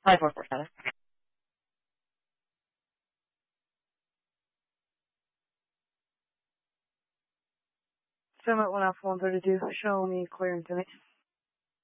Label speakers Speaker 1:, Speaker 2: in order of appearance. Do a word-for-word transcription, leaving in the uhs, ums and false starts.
Speaker 1: five four four seven.
Speaker 2: Summit one Alpha one thirty-two, show me clearance in it.